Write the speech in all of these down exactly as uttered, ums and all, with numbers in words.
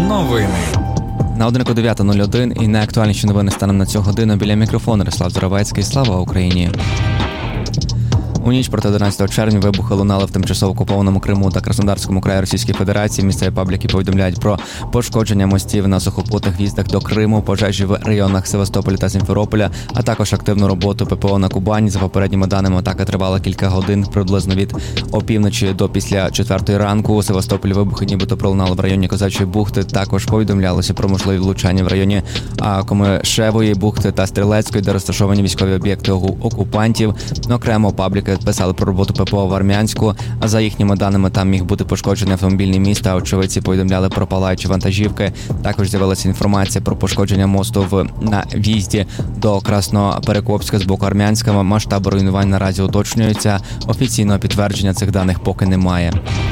Новини. На годинку дев'ята нуль один і найактуальніші новини станом на цю годину. Біля мікрофону Рислав Заровецький. Слава Україні! У ніч проти одинадцятого червня вибухи лунали в тимчасово окупованому Криму та Краснодарському краї Російської Федерації. Місцеві пабліки повідомляють про пошкодження мостів на сухопутних в'їздах до Криму, пожежі в районах Севастополя та Сімферополя, а також активну роботу ППО на Кубані. За попередніми даними, атака тривала кілька годин, приблизно від опівночі до після четвертої ранку. У Севастополі вибухи нібито пролунали в районі Козачої бухти. Також повідомлялося про можливі влучання в районі Комишевої бухти та Стрілецької, де розташовані військові об'єкти окупантів. Окремо пабліки писали про роботу ППО в Армянську, а за їхніми даними там міг бути пошкоджений автомобільний міст, а очевидці повідомляли про палаючі вантажівки. Також з'явилася інформація про пошкодження мосту в, на в'їзді до Красноперекопська з боку Армянська. Масштаби руйнувань наразі уточнюються. Офіційного підтвердження цих даних поки немає.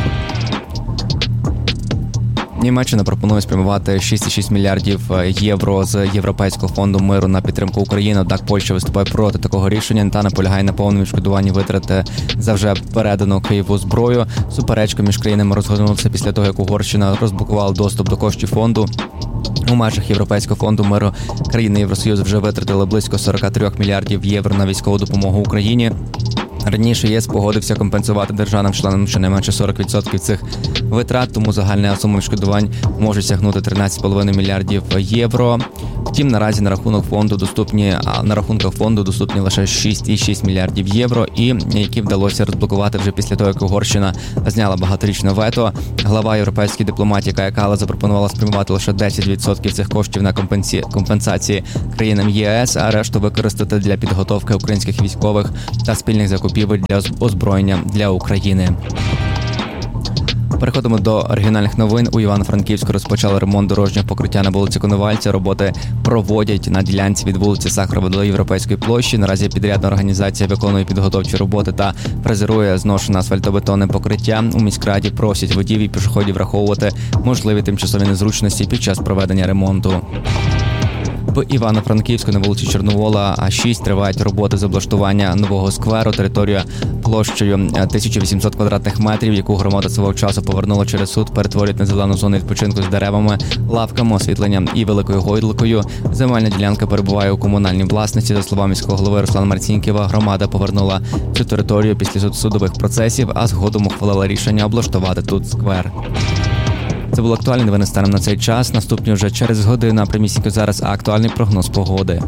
Німеччина пропонує спрямувати шість цілих шість мільярдів євро з Європейського фонду миру на підтримку України. Однак Польща виступає проти такого рішення та наполягає на повному відшкодуванні витрати за вже передану Києву зброю. Суперечка між країнами розгорнулася після того, як Угорщина розблокувала доступ до коштів фонду. У межах Європейського фонду миру країни Євросоюзу вже витратили близько сорок три мільярдів євро на військову допомогу Україні. Раніше ЄС погодився компенсувати державам-членам щонайменше сорок відсотків цих витрат, тому загальна сума відшкодувань може сягнути тринадцять цілих п'ять мільярдів євро. Втім, наразі на рахунок фонду доступні, а на рахунках фонду доступні лише шість цілих шість мільярдів євро, і які вдалося розблокувати вже після того, як Угорщина зняла багаторічне вето. Глава європейської дипломатії Кая Каллас запропонувала спрямувати лише десять відсотків цих коштів на компенсі... компенсації країнам ЄС, а решту використати для підготовки українських військових та спільних закупівель для озброєння для України. Переходимо до регіональних новин. У Івано-Франківську розпочали ремонт дорожнього покриття на вулиці Коновальця. Роботи проводять на ділянці від вулиці Сахарова до Європейської площі. Наразі підрядна організація виконує підготовчі роботи та фрезерує зношене асфальтобетонне покриття. У міськраді просять водіїв і пішоходів враховувати можливі тимчасові незручності під час проведення ремонту. В Івано-Франківську на вулиці Чорновола А шість тривають роботи з облаштування нового скверу. Територія площею тисяча вісімсот квадратних метрів, яку громада свого часу повернула через суд, перетворюють на зелену зону відпочинку з деревами, лавками, освітленням і великою гойдликою. Земельна ділянка перебуває у комунальній власності. За словами міського голови Руслана Марцінкєва, громада повернула цю територію після судових процесів, а згодом ухвалила рішення облаштувати тут сквер. Це було актуальні новини станом на цей час. Наступні вже через годину, а прямісінько зараз актуальний прогноз погоди.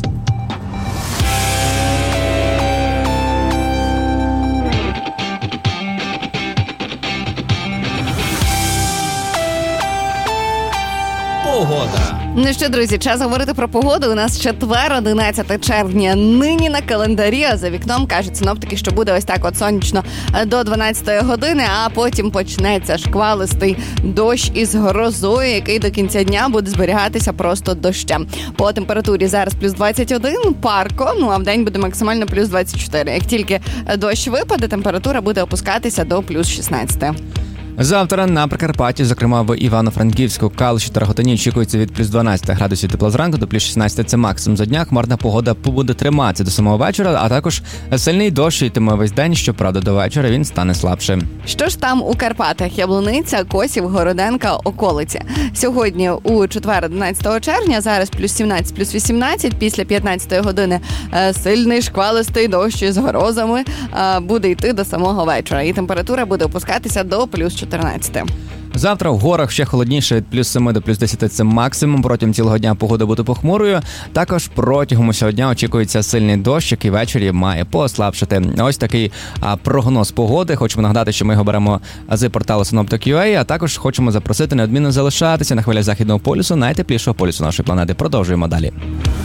Погода. Ну що, друзі, час говорити про погоду. У нас четвер, одинадцяте червня. Нині на календарі, а за вікном кажуть синоптики, що буде ось так от сонячно до дванадцятої години, а потім почнеться шквалистий дощ із грозою, який до кінця дня буде зберігатися просто дощем. По температурі зараз плюс двадцять один, парко, ну а в день буде максимально плюс двадцять чотири. Як тільки дощ випаде, температура буде опускатися до плюс шістнадцять. Завтра на Прикарпатті, зокрема в Івано-Франківську, Калуші та Роготині, очікується від плюс дванадцять градусів тепла зранку до плюс шістнадцять. Це максимум за дня. Хмарна погода буде триматися до самого вечора, а також сильний дощ йтиме весь день, щоправда, до вечора він стане слабшим. Що ж там у Карпатах? Яблуниця, Косів, Городенка, околиці. Сьогодні у четвер, одинадцятого червня, зараз плюс сімнадцять, плюс вісімнадцять, після п'ятнадцятої години сильний шквалистий дощ із грозами буде йти до самого вечора. І температура буде опускатися до плюс чотирнадцять. Завтра в горах ще холодніше, від плюс семи до плюс десять – це максимум. Протягом цілого дня погода буде похмурою. Також протягом усього дня очікується сильний дощ, який ввечері має послабшити. Ось такий а, прогноз погоди. Хочемо нагадати, що ми його беремо з порталу Синоптик крапка ю а, а також хочемо запросити неодмінно залишатися на хвилях Західного полюсу, найтеплішого полюсу нашої планети. Продовжуємо далі.